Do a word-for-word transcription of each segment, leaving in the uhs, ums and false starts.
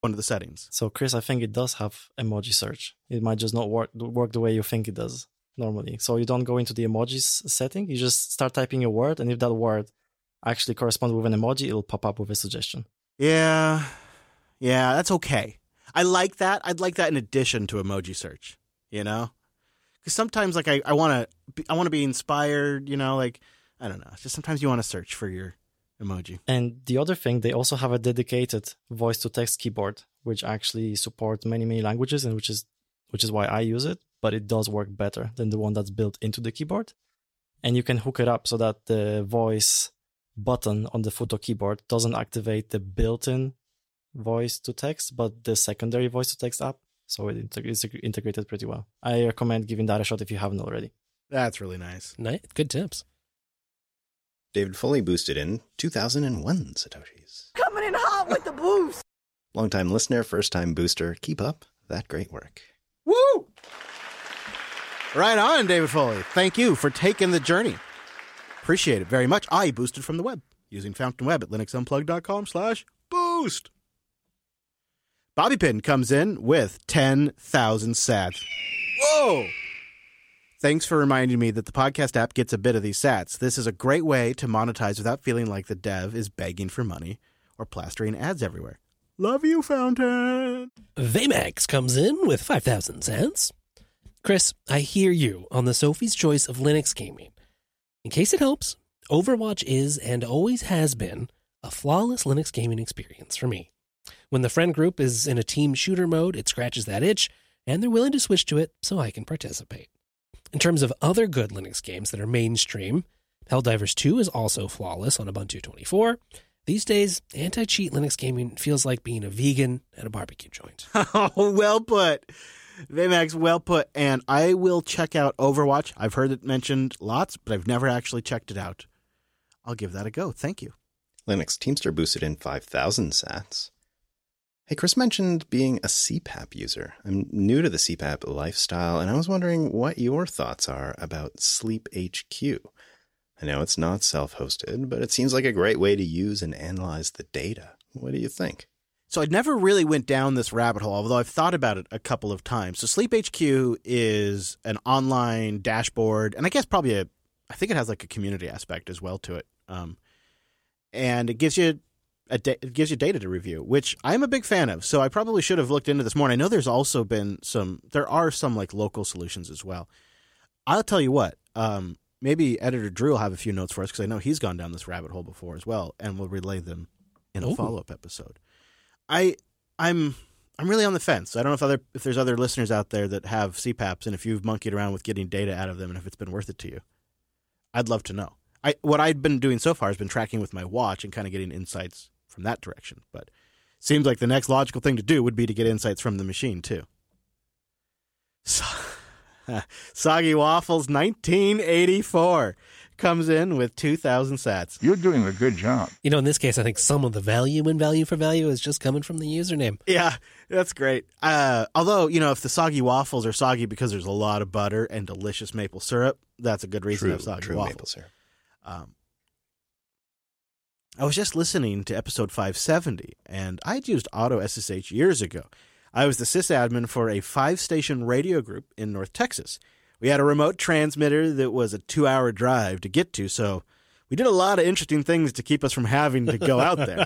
one of the settings. So, Chris, I think it does have emoji search. It might just not work work the way you think it does normally. So you don't go into the emojis setting. You just start typing a word, and if that word actually corresponds with an emoji, it'll pop up with a suggestion. Yeah, yeah, that's okay. I like that. I'd like that in addition to emoji search, you know? Because sometimes, like, I, I want to I want to be inspired, you know? Like, I don't know. It's just sometimes you want to search for your emoji. And the other thing, they also have a dedicated voice-to-text keyboard, which actually supports many, many languages, and which is which is why I use it. But it does work better than the one that's built into the keyboard. And you can hook it up so that the voice button on the Futo keyboard doesn't activate the built-in voice-to-text, but the secondary voice-to-text app. So it integ- it's integrated pretty well. I recommend giving that a shot if you haven't already. That's really nice. Nice. Good tips. David Foley boosted in two thousand one Satoshis. Coming in hot with the boost. Longtime listener, first-time booster. Keep up that great work. Woo! Right on, David Foley. Thank you for taking the journey. Appreciate it very much. I boosted from the web using Fountain Web at linuxunplugged.com slash boost. Bobby Pin comes in with ten thousand sats. Whoa! Thanks for reminding me that the podcast app gets a bit of these sats. This is a great way to monetize without feeling like the dev is begging for money or plastering ads everywhere. Love you, Fountain. Vmax comes in with five thousand cents. Chris, I hear you on the Sophie's Choice of Linux gaming. In case it helps, Overwatch is and always has been a flawless Linux gaming experience for me. When the friend group is in a team shooter mode, it scratches that itch, and they're willing to switch to it so I can participate. In terms of other good Linux games that are mainstream, Helldivers two is also flawless on Ubuntu twenty-four. These days, anti-cheat Linux gaming feels like being a vegan at a barbecue joint. Oh, well put. Vmax, well put. And I will check out Overwatch. I've heard it mentioned lots, but I've never actually checked it out. I'll give that a go. Thank you. Linux Teamster boosted in five thousand sats. Hey, Chris mentioned being a C PAP user. I'm new to the C PAP lifestyle, and I was wondering what your thoughts are about Sleep H Q. I know it's not self-hosted, but it seems like a great way to use and analyze the data. What do you think? So I never really went down this rabbit hole, although I've thought about it a couple of times. So Sleep H Q is an online dashboard, and I guess probably a, I think it has like a community aspect as well to it. Um, and it gives you a da- it gives you data to review, which I'm a big fan of. So I probably should have looked into this more. And I know there's also been some, there are some like local solutions as well. I'll tell you what, um, maybe Editor Drew will have a few notes for us because I know he's gone down this rabbit hole before as well, and we'll relay them in a Ooh. follow-up episode. I, I'm, I'm really on the fence. I don't know if other if there's other listeners out there that have C PAPs, and if you've monkeyed around with getting data out of them, and if it's been worth it to you. I'd love to know. I what I've been doing so far has been tracking with my watch and kind of getting insights from that direction. But seems like the next logical thing to do would be to get insights from the machine too. So, Soggy Waffles nineteen eighty-four comes in with two thousand sats. You're doing a good job. You know, in this case, I think some of the value in value for value is just coming from the username. Yeah, that's great. Uh, although, you know, if the Soggy Waffles are soggy because there's a lot of butter and delicious maple syrup, that's a good reason True, to have soggy true waffles. maple syrup. Um, I was just listening to episode five seventy, and I'd used Auto S S H years ago. I was the sysadmin for a five-station radio group in North Texas. We had a remote transmitter that was a two-hour drive to get to, so we did a lot of interesting things to keep us from having to go out there.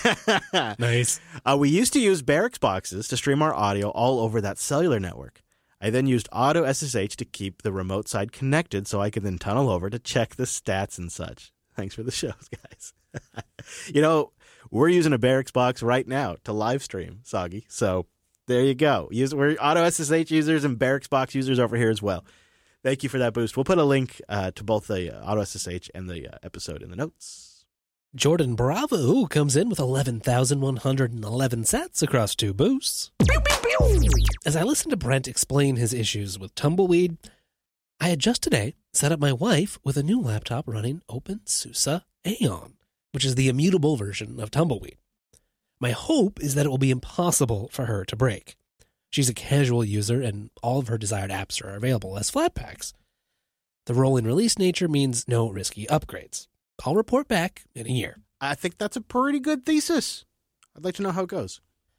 Nice. Uh, we used to use Barracks boxes to stream our audio all over that cellular network. I then used Auto S S H to keep the remote side connected so I could then tunnel over to check the stats and such. Thanks for the shows, guys. You know, we're using a Barracks box right now to live stream, Soggy. So there you go. Use, we're Auto S S H users and Barracks box users over here as well. Thank you for that boost. We'll put a link uh, to both the uh, Auto S S H and the uh, episode in the notes. Jordan Bravo comes in with eleven thousand one hundred eleven sats across two boosts. As I listened to Brent explain his issues with Tumbleweed, I had just today set up my wife with a new laptop running OpenSUSE Aeon, which is the immutable version of Tumbleweed. My hope is that it will be impossible for her to break. She's a casual user, and all of her desired apps are available as Flatpaks. The rolling release nature means no risky upgrades. I'll report back in a year. I think that's a pretty good thesis. I'd like to know how it goes.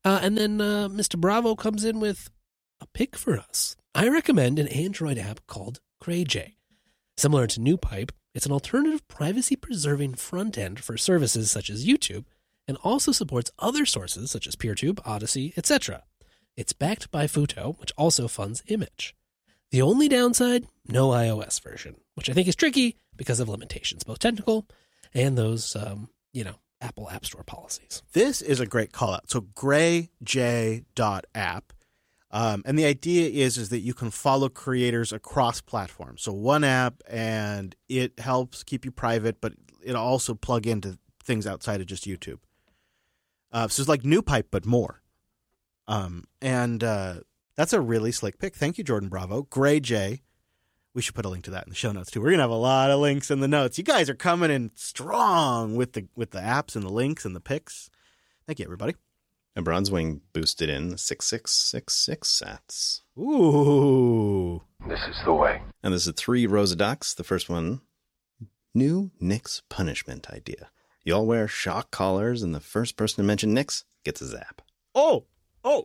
Uh, and then uh, Mister Bravo comes in with a pick for us. I recommend an Android app called CrayJ. Similar to NewPipe, it's an alternative privacy-preserving front end for services such as YouTube, and also supports other sources such as PeerTube, Odyssey, et cetera. It's backed by Futo, which also funds Image. The only downside, no iOS version, which I think is tricky because of limitations, both technical and those, um, you know, Apple App Store policies. This is a great call out. So grayj dot app. Um, and the idea is, is that you can follow creators across platforms. So one app, and it helps keep you private, but it'll also plug into things outside of just YouTube. Uh, so it's like NewPipe, but more. Um, and uh, that's a really slick pick. Thank you, Jordan Bravo. GrayJ. We should put a link to that in the show notes, too. We're going to have a lot of links in the notes. You guys are coming in strong with the with the apps and the links and the picks. Thank you, everybody. And Bronzewing boosted in six six six six sats. Ooh. This is the way. And this is three rows of ducks. The first one, new Nick's punishment idea. You all wear shock collars, and the first person to mention Nick's gets a zap. Oh. Oh.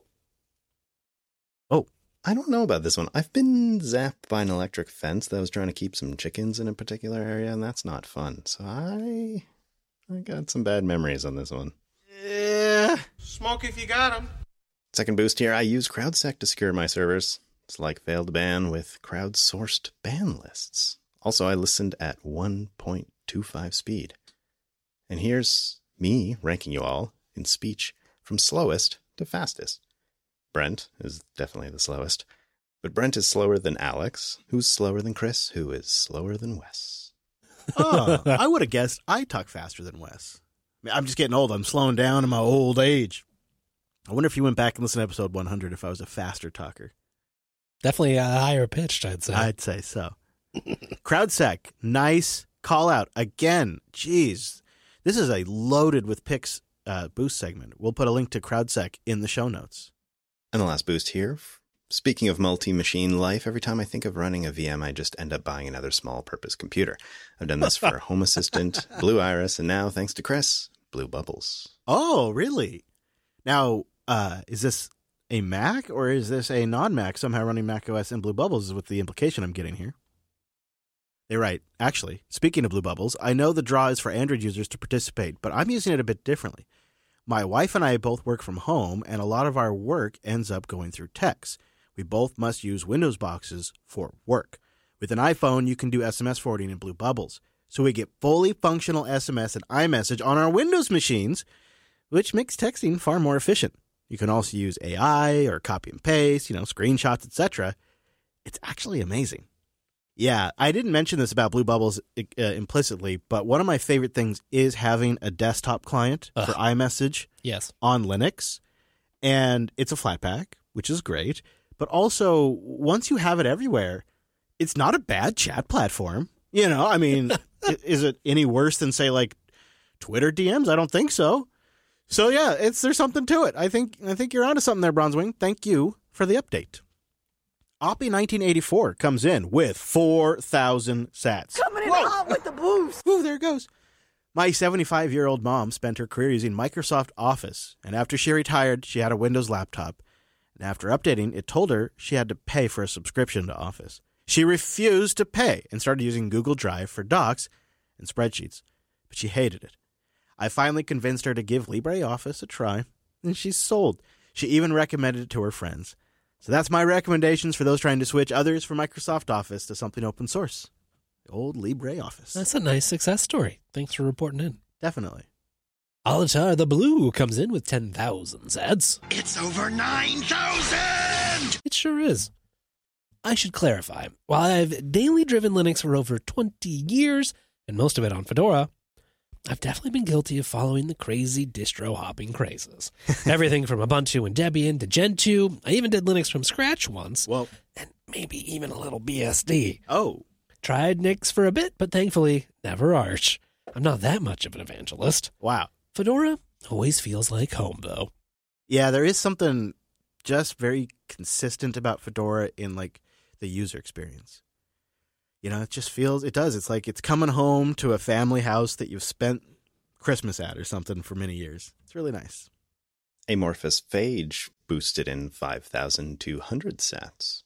Oh. I don't know about this one. I've been zapped by an electric fence that was trying to keep some chickens in a particular area, and that's not fun. So I, I got some bad memories on this one. Yeah. Smoke if you got 'em. Second boost here, I use CrowdSec to secure my servers. It's like failed ban with crowdsourced ban lists. Also, I listened at one point two five speed. And here's me ranking you all in speech from slowest to fastest. Brent is definitely the slowest, but Brent is slower than Alex, who's slower than Chris, who is slower than Wes. Oh, I would have guessed I talk faster than Wes. I mean, I'm just getting old. I'm slowing down in my old age. I wonder if you went back and listened to episode one hundred if I was a faster talker. Definitely uh, higher pitched, I'd say. I'd say so. CrowdSec, nice call out. Again, geez, this is a loaded with picks uh, boost segment. We'll put a link to CrowdSec in the show notes. And the last boost here. Speaking of multi-machine life, every time I think of running a V M, I just end up buying another small-purpose computer. I've done this for Home Assistant, Blue Iris, and now, thanks to Chris, Blue Bubbles. Oh, really? Now, uh, is this a Mac or is this a non-Mac somehow running macOS and Blue Bubbles is what the implication I'm getting here. They're right. Actually, speaking of Blue Bubbles, I know the draw is for Android users to participate, but I'm using it a bit differently. My wife and I both work from home, and a lot of our work ends up going through text. We both must use Windows boxes for work. With an iPhone, you can do S M S forwarding in Blue Bubbles. So we get fully functional S M S and iMessage on our Windows machines, which makes texting far more efficient. You can also use A I or copy and paste, you know, screenshots, et cetera. It's actually amazing. Yeah, I didn't mention this about Blue Bubbles uh, implicitly, but one of my favorite things is having a desktop client Ugh. for iMessage Yes. on Linux. And it's a Flatpak, which is great. But also, once you have it everywhere, it's not a bad chat platform. You know, I mean, is it any worse than, say, like Twitter D Ms? I don't think so. So, yeah, it's there's something to it. I think I think you're onto something there, Bronzewing. Thank you for the update. Oppie nineteen eighty-four comes in with four thousand sats. Coming in Whoa. hot with the boost. Ooh, there it goes. My seventy-five-year-old mom spent her career using Microsoft Office, and after she retired, she had a Windows laptop. And after updating, it told her she had to pay for a subscription to Office. She refused to pay and started using Google Drive for docs and spreadsheets, but she hated it. I finally convinced her to give LibreOffice a try, and she's sold. She even recommended it to her friends. So that's my recommendations for those trying to switch others from Microsoft Office to something open source. The old LibreOffice. That's a nice success story. Thanks for reporting in. Definitely. Alatar the Blue comes in with ten thousand sats. It's over nine thousand! It sure is. I should clarify. While I've daily driven Linux for over twenty years, and most of it on Fedora, I've definitely been guilty of following the crazy distro hopping crazes. Everything from Ubuntu and Debian to Gentoo. I even did Linux from scratch once. Well, and maybe even a little B S D. oh, Tried Nix for a bit, but thankfully, never Arch. I'm not that much of an evangelist. wow. Fedora always feels like home, though. Yeah, there is something just very consistent about Fedora in, like, the user experience. You know, it just feels, it does. It's like it's coming home to a family house that you've spent Christmas at or something for many years. It's really nice. Amorphous Phage boosted in five thousand two hundred sats.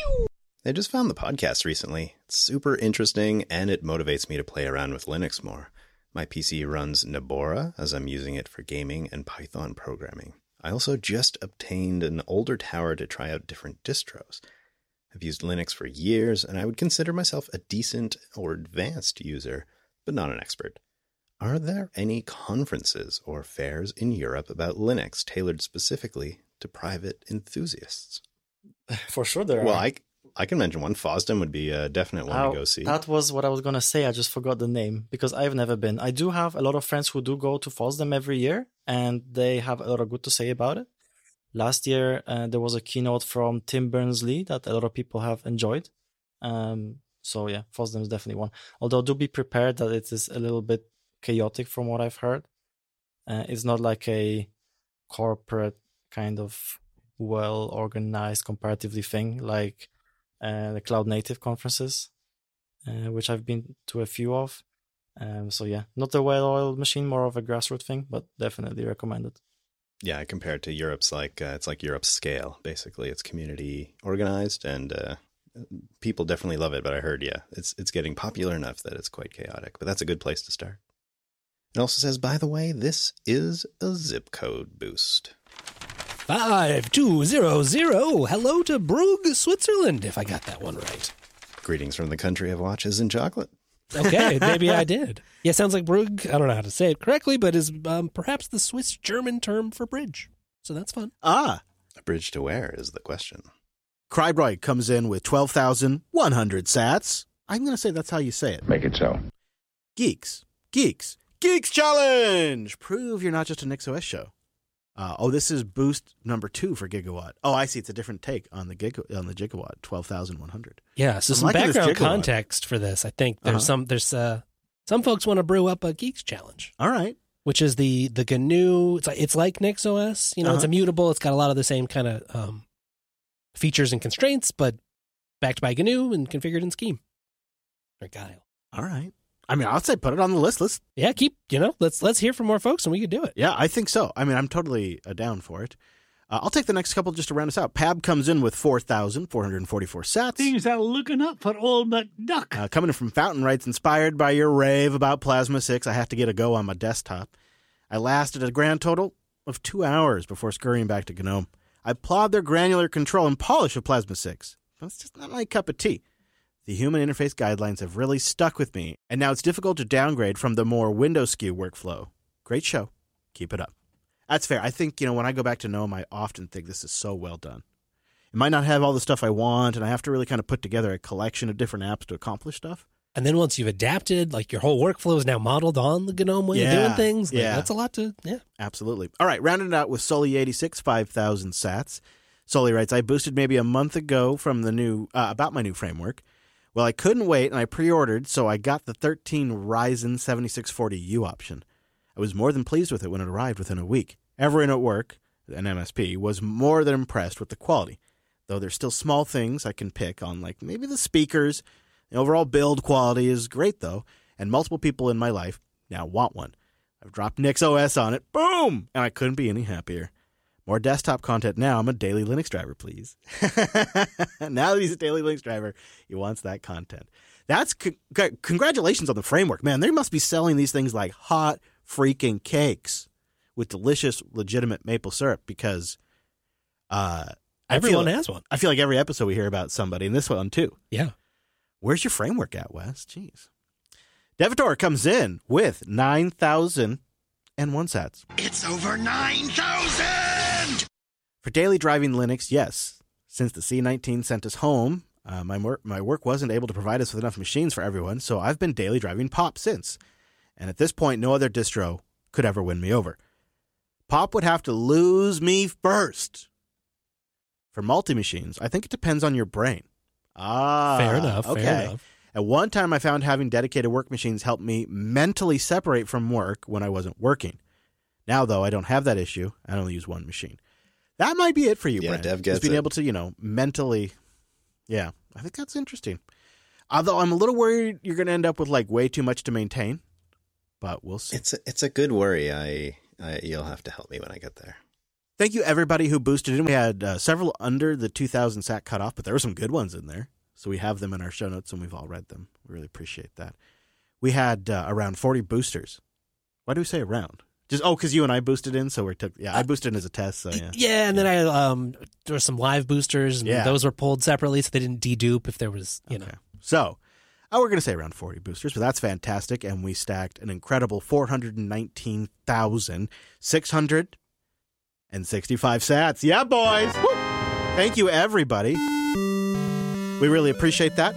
I just found the podcast recently. It's super interesting, and it motivates me to play around with Linux more. My P C runs Nabora, as I'm using it for gaming and Python programming. I also just obtained an older tower to try out different distros. I've used Linux for years, and I would consider myself a decent or advanced user, but not an expert. Are there any conferences or fairs in Europe about Linux tailored specifically to private enthusiasts? For sure there Well, are. I, I can mention one. FOSDEM would be a definite one Oh, to go see. That was what I was going to say. I just forgot the name because I've never been. I do have a lot of friends who do go to FOSDEM every year, and they have a lot of good to say about it. Last year, uh, there was a keynote from Tim Berners-Lee that a lot of people have enjoyed. Um, so yeah, FOSDEM is definitely one. Although do be prepared that it is a little bit chaotic from what I've heard. Uh, it's not like a corporate kind of well-organized comparatively thing like uh, the cloud native conferences, uh, which I've been to a few of. Um, so yeah, not a well-oiled machine, more of a grassroots thing, but definitely recommended. Yeah, I compare it to Europe's like, uh, it's like Europe's scale, basically. It's community organized, and uh, people definitely love it, but I heard, yeah, it's it's getting popular enough that it's quite chaotic, but that's a good place to start. It also says, by the way, this is a zip code boost. five two zero zero. Hello to Brugg, Switzerland, if I got that one right. Greetings from the country of watches and chocolate. Okay, maybe I did. Yeah, sounds like Brugg, I don't know how to say it correctly, but is um, perhaps the Swiss-German term for bridge. So that's fun. Ah, A bridge to where is the question. Crybroid comes in with twelve thousand one hundred sats. I'm going to say that's how you say it. Make it so. Geeks. Geeks. Geeks Challenge! Prove you're not just a NixOS show. Uh, oh, this is boost number two for Gigawatt. Oh, I see. It's a different take on the gig on the Gigawatt, twelve thousand one hundred. Yeah, so I'm some liking this background Gigawatt. context for this. I think there's Uh-huh. some there's uh some folks want to brew up a Geeks Challenge, All right. which is the the G N U. It's like it's like NixOS. You know, it's Uh-huh. immutable. It's got a lot of the same kind of um, features and constraints, but backed by G N U and configured in Scheme or Guile. All right. I mean, I'll say put it on the list. Let's. Yeah, keep you know. Let's let's hear from more folks, and we could do it. Yeah, I think so. I mean, I'm totally uh, down for it. Uh, I'll take the next couple just to round us out. Pab comes in with four thousand four hundred forty-four sats. Things are looking up for old McDuck. Uh, coming in from Fountain writes, inspired by your rave about Plasma six, I have to get a go on my desktop. I lasted a grand total of two hours before scurrying back to GNOME. I applaud their granular control and polish of Plasma six, but it's just not my cup of tea. The human interface guidelines have really stuck with me, and now it's difficult to downgrade from the more Windows skew workflow. Great show. Keep it up. That's fair. I think, you know, when I go back to GNOME, I often think this is so well done. It might not have all the stuff I want, and I have to really kind of put together a collection of different apps to accomplish stuff. And then once you've adapted, like your whole workflow is now modeled on the GNOME way of Yeah, doing things. Like, yeah. that's a lot to yeah. Absolutely. All right, rounding it out with Sully eighty-six, five thousand sats. Sully writes, I boosted maybe a month ago from the new uh, about my new framework. Well, I couldn't wait, and I pre-ordered, so I got the thirteen Ryzen seventy-six forty U option. I was more than pleased with it when it arrived within a week. Everyone at work, an M S P, was more than impressed with the quality, though there's still small things I can pick on, like maybe the speakers. The overall build quality is great, though, and multiple people in my life now want one. I've dropped NixOS on it, boom, and I couldn't be any happier. More desktop content now. I'm a daily Linux driver, please. Now that he's a daily Linux driver, he wants that content. That's c- c- congratulations on the framework, man. They must be selling these things like hot freaking cakes with delicious, legitimate maple syrup because uh, I Everyone feel, has one. I feel like every episode we hear about somebody, and this one too. Yeah. Where's your framework at, Wes? Jeez. Devator comes in with nine thousand one sats. It's over nine thousand! For daily driving Linux, yes. Since the C nineteen sent us home, uh, my, work, my work wasn't able to provide us with enough machines for everyone, so I've been daily driving Pop since. And at this point, no other distro could ever win me over. Pop would have to lose me first. For multi-machines, I think it depends on your brain. Ah, Fair enough. Okay. Fair enough. At one time, I found having dedicated work machines helped me mentally separate from work when I wasn't working. Now, though, I don't have that issue. I only use one machine. That might be it for you, Yeah, Brent. Dev Just gets being it. able to, you know, mentally. Yeah, I think that's interesting. Although I'm a little worried you're going to end up with like way too much to maintain, but we'll see. It's a, it's a good worry. I, I You'll have to help me when I get there. Thank you, everybody who boosted in. We had uh, several under the two thousand sat cutoff, but there were some good ones in there. So we have them in our show notes, and we've all read them. We really appreciate that. We had uh, around forty boosters. Why do we say around? Just oh, because you and I boosted in, so we took. Yeah, I boosted in as a test. So yeah, yeah, and then I um, there were some live boosters, and Yeah. those were pulled separately, so they didn't dedupe if there was, you know. Okay. So uh, we're going to say around forty boosters, but that's fantastic, and we stacked an incredible four hundred nineteen thousand six hundred sixty-five sats. Yeah, boys. Woo! Thank you, everybody. We really appreciate that.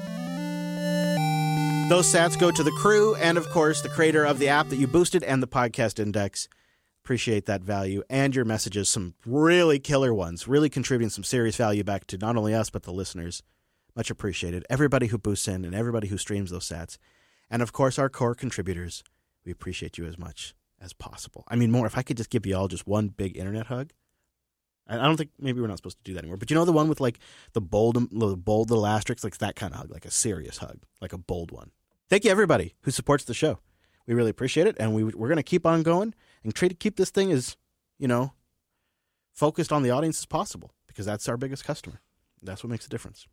Those sats go to the crew and, of course, the creator of the app that you boosted and the podcast index. Appreciate that value and your messages. Some really killer ones, really contributing some serious value back to not only us, but the listeners. Much appreciated. Everybody who boosts in and everybody who streams those sats. And, of course, our core contributors. We appreciate you as much as possible. I mean, more. If I could just give you all just one big internet hug. I don't think maybe we're not supposed to do that anymore. But you know the one with like the bold, the bold little asterisks, like that kind of hug, like a serious hug, like a bold one. Thank you, everybody who supports the show. We really appreciate it, and we we're going to keep on going and try to keep this thing as, you know, focused on the audience as possible because that's our biggest customer. That's what makes a difference.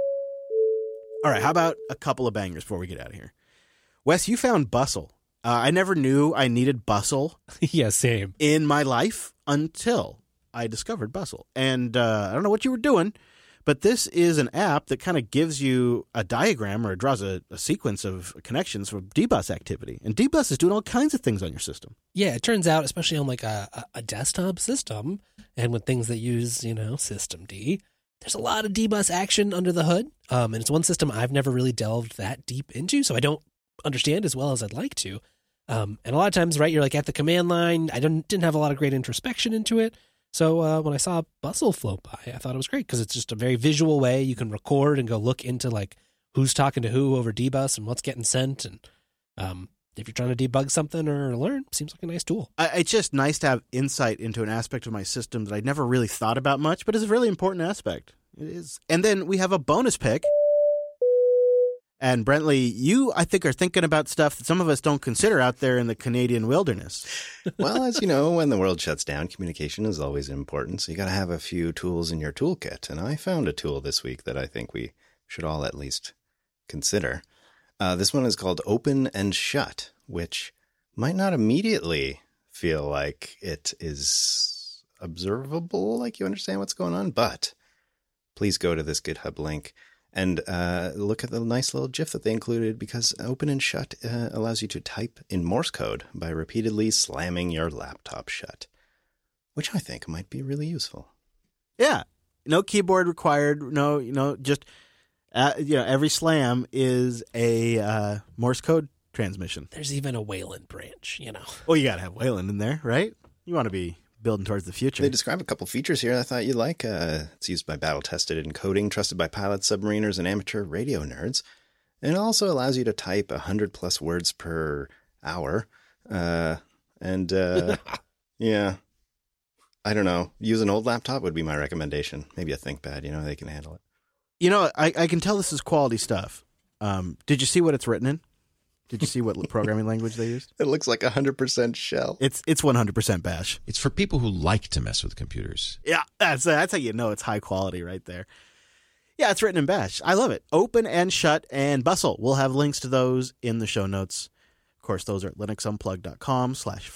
All right, how about a couple of bangers before we get out of here? Wes, you found Bustle. Uh, I never knew I needed Bustle Yeah, same. in my life until I discovered Bustle. And uh, I don't know what you were doing, but this is an app that kind of gives you a diagram or draws a, a sequence of connections for dbus activity. And dbus is doing all kinds of things on your system. Yeah, it turns out, especially on like a, a, a desktop system and with things that use, you know, systemd, there's a lot of dbus action under the hood. Um, and it's one system I've never really delved that deep into, so I don't understand as well as I'd like to. Um, and a lot of times, right, you're like at the command line. I didn't, didn't have a lot of great introspection into it. So uh, when I saw Bustle float by, I thought it was great because it's just a very visual way you can record and go look into like who's talking to who over dbus and what's getting sent. And um, if you're trying to debug something or learn, seems like a nice tool. I, it's just nice to have insight into an aspect of my system that I'd never really thought about much, but it's a really important aspect. It is. And then we have a bonus pick. And Brentley, you, I think, are thinking about stuff that some of us don't consider out there in the Canadian wilderness. Well, as you know, when the world shuts down, communication is always important. So you got to have a few tools in your toolkit. And I found a tool this week that I think we should all at least consider. Uh, this one is called Open and Shut, which might not immediately feel like it is observable, like you understand what's going on. But please go to this GitHub link and uh, look at the nice little GIF that they included, because Open and Shut uh, allows you to type in Morse code by repeatedly slamming your laptop shut, which I think might be really useful. Yeah. No keyboard required. No, you know, just, uh, you know, every slam is a uh, Morse code transmission. There's even a Wayland branch, you know. Well, you got to have Wayland in there, right? You want to be building towards the future. They describe a couple features here I thought you'd like. Uh, it's used by battle-tested encoding, trusted by pilots, submariners, and amateur radio nerds. And it also allows you to type one hundred plus words per hour. Uh, and, uh, yeah, I don't know. Use an old laptop would be my recommendation. Maybe a ThinkPad, you know, they can handle it. You know, I, I can tell this is quality stuff. Um, did you see what it's written in? Did you see what programming language they used? It looks like one hundred percent shell. It's it's one hundred percent bash. It's for people who like to mess with computers. Yeah, that's that's how you know it's high quality right there. Yeah, it's written in bash. I love it. Open and Shut and Bustle. We'll have links to those in the show notes. Of course, those are at linuxunplugged.com slash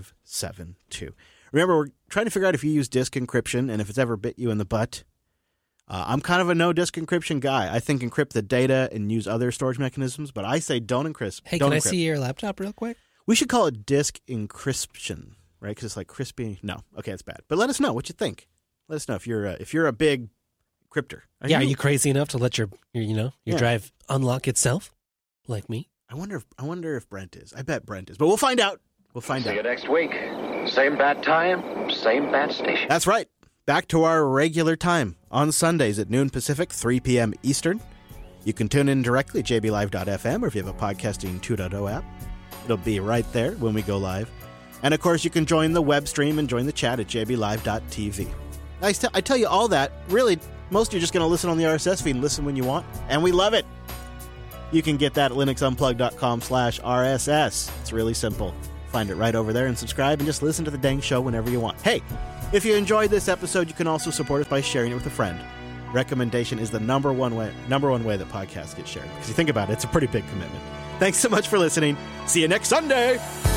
572. Remember, we're trying to figure out if you use disk encryption and if it's ever bit you in the butt. Uh, I'm kind of a no disk encryption guy. I think encrypt the data and use other storage mechanisms, but I say don't encrypt. Hey, don't can I encrypt. see your laptop real quick? We should call it disk encryption, right? Because it's like crispy. No, okay, that's bad. But let us know what you think. Let us know if you're a, if you're a big encryptor. Are yeah, you? are you crazy enough to let your, your you know your Yeah. drive unlock itself, like me? I wonder if I wonder if Brent is. I bet Brent is, but we'll find out. We'll find See out. you next week. Same bat time, same bat station. That's right. Back to our regular time on Sundays at noon Pacific, three p.m. Eastern. You can tune in directly at j b live dot f m, or if you have a Podcasting two point oh app, it'll be right there when we go live. And, of course, you can join the web stream and join the chat at j b live dot t v. I, t- I tell you all that, really, most of you are just going to listen on the R S S feed and listen when you want, and we love it. You can get that at linuxunplugged.com slash RSS. It's really simple. Find it right over there and subscribe and just listen to the dang show whenever you want. Hey, If you enjoyed this episode, you can also support us by sharing it with a friend. Recommendation is the number one way, number one way that podcasts get shared. Because you think about it, it's a pretty big commitment. Thanks so much for listening. See you next Sunday.